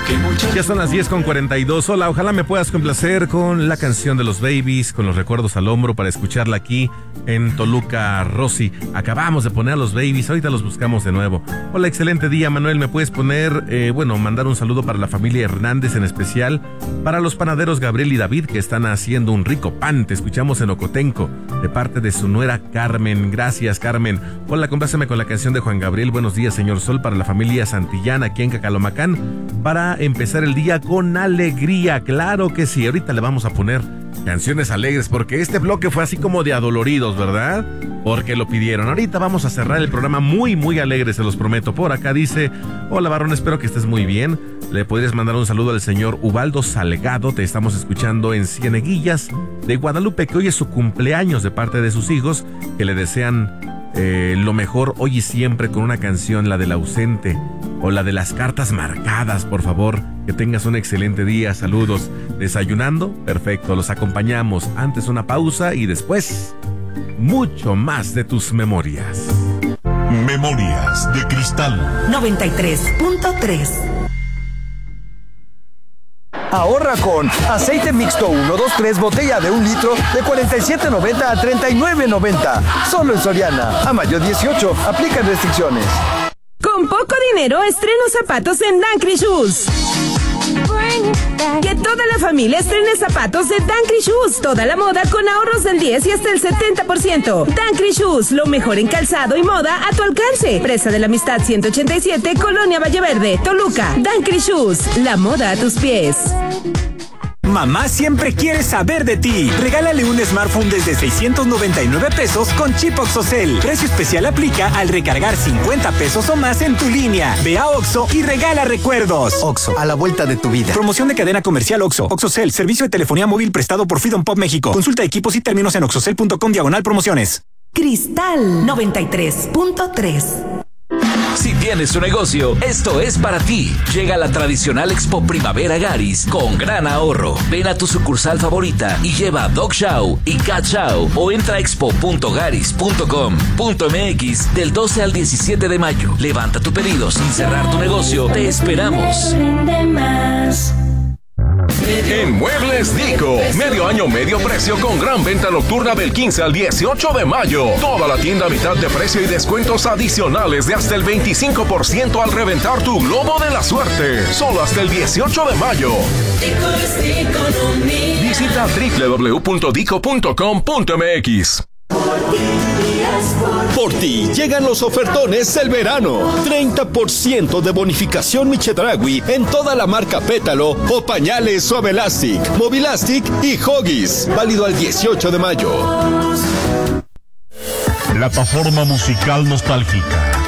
Ya son las 10:42. Hola, ojalá me puedas complacer con la canción de los Babies, con los recuerdos al hombro para escucharla aquí en Toluca, Rosy. Acabamos de poner a los Babies, ahorita los buscamos de nuevo. Hola, excelente día, Manuel. ¿Me puedes poner, mandar un saludo para la familia Hernández, en especial para los panaderos Gabriel y David, que están haciendo un rico pan? Te escuchamos en Ocotenco, de parte de su nuera Carmen. Gracias, Carmen. Hola, compláceme con la canción de Juan Gabriel, Buenos días, señor Sol, para la familia Santillana aquí en Cacalomacán, para empezar el día con alegría. Claro que sí, ahorita le vamos a poner canciones alegres, porque este bloque fue así como de adoloridos, ¿verdad? Porque lo pidieron. Ahorita vamos a cerrar el programa muy, muy alegre, se los prometo. Por acá dice: hola, Barrón, espero que estés muy bien. Le podrías mandar un saludo al señor Ubaldo Salgado, te estamos escuchando en Cieneguillas de Guadalupe, que hoy es su cumpleaños, de parte de sus hijos, que le desean lo mejor hoy y siempre, con una canción, la del ausente o la de las cartas marcadas, por favor. Que tengas un excelente día, saludos. ¿Desayunando? Perfecto, los acompañamos. Antes una pausa y después mucho más de tus memorias. Memorias de Cristal 93.3. Ahorra con aceite mixto 1, 2, 3, botella de 1 litro de $47.90 a $39.90. Solo en Soriana. A mayo 18. Aplican restricciones. Con poco dinero, estreno zapatos en Dankri Shoes. Que toda la familia estrene zapatos de Dankri Shoes. Toda la moda con ahorros del 10 y hasta el 70%. Dankri Shoes, lo mejor en calzado y moda a tu alcance. Presa de la Amistad 187, Colonia Valle Verde, Toluca. Dankri Shoes, la moda a tus pies. Mamá siempre quiere saber de ti. Regálale un smartphone desde 699 pesos con chip OXXOCEL. Precio especial aplica al recargar 50 pesos o más en tu línea. Ve a Oxxo y regala recuerdos. Oxxo, a la vuelta de tu vida. Promoción de cadena comercial Oxxo. OXXOCEL, servicio de telefonía móvil prestado por Freedom Pop México. Consulta equipos y términos en oxxocel.com/promociones. Cristal 93.3. Si tienes tu negocio, esto es para ti. Llega la tradicional Expo Primavera Garis con gran ahorro. Ven a tu sucursal favorita y lleva Dog Chow y Cat Chow o entra a expo.garis.com.mx del 12 al 17 de mayo. Levanta tu pedido sin cerrar tu negocio. Te esperamos. En Muebles Dico, medio año, medio precio con gran venta nocturna del 15 al 18 de mayo. Toda la tienda a mitad de precio y descuentos adicionales de hasta el 25% al reventar tu globo de la suerte. Solo hasta el 18 de mayo. Visita www.dico.com.mx. Por ti llegan los ofertones del verano. 30% de bonificación Michedragui en toda la marca Pétalo o pañales Suavelastic, Movilastic y Huggies. Válido al 18 de mayo. Plataforma musical nostálgica